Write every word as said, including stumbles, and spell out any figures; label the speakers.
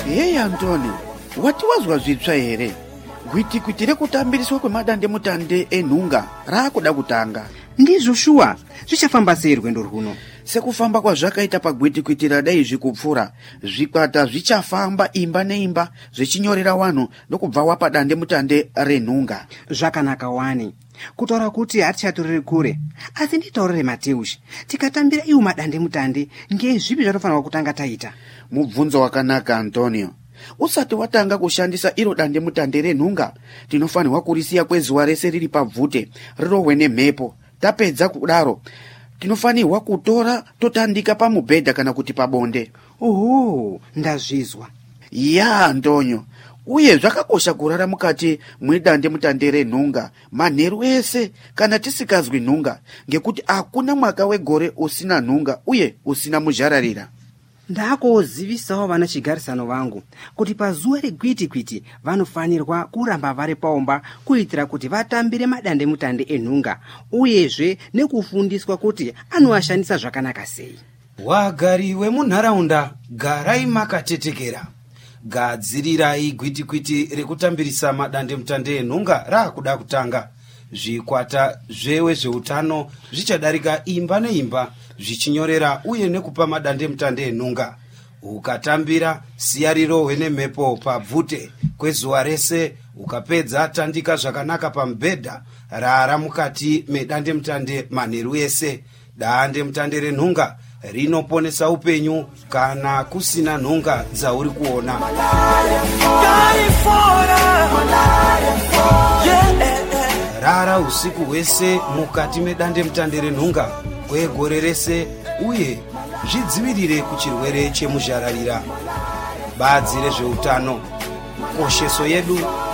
Speaker 1: Hey Antoni, wati wazwa zvitsva here? Gwiti-gwiti rekutambiriswa kwemadande mutande enhunga raakuda kutanga.
Speaker 2: Ndizvo shuwa, zvichafamba sei rwendo rwuno?
Speaker 1: Sekufamba kwazvakaita pagwiti-gwiti radai zvikupfura, zvikwata zvichafamba imba neimba zvichinyorera wanhu nokubva wapa dande mutande renhunga.
Speaker 2: Zvakanaka wani. Kutaura kuti hatichatorere kure, asi nditaurire Mateushi, tikatambira iwo madande mutande ngezvipi zvatofanirwa kutanga taita?
Speaker 1: Mubvunzo wakanaka Antonio. Usati watanga kushandisa iro dande mutande renhunga, tinofanirwa kurisiya kwezuva rese riri pabvute, rirohwe nemhepo. Tapedza kudaro, tinofanirwa kutora totandika pamubhedha kana kuti pabonde.
Speaker 2: Oho, ndazvizwa.
Speaker 1: Ya Antonio, uye zvakakosha kurara mukati mwedande mutande renhunga manheru ese kana tisikazwi nhunga, ngekuti hakuna mwaka wegore usina nhunga uye usina muzhararira.
Speaker 2: Ndakozivisawo vana chigarisano vangu kuti pazuva regwiti-gwiti vanofanirwa kuramba vari paomba kuitira kuti vatambire madande mutande enhunga, uyezve nekufundiswa kuti anoashandisa zvakanaka sei.
Speaker 3: Wagari wemunharaunda, garai makatetekera. Gadzirirai gwiti-gwiti rekutambirisa madande mutande enhunga raakuda kutanga. Zvikwata zvewe zveutano zvichadarika imba neimba zvichinyorera uye nekupa madande mutande enhunga. Ukatambira siya rirohwe nemhepo pabvute kwezuva rese, ukapedza tandika zvakanaka pamubhedha, rara mukati medande mutande manheru ese. Dande mutande renhunga rinoponesa upenyu kana kusina nhunga dzauri kuona. Rara usiku hwese mukati medande mutande renhunga kwegore rese uye zvidzivirire kuchirwere chemuzhararira. Badzi rezveutano, kosheso yedu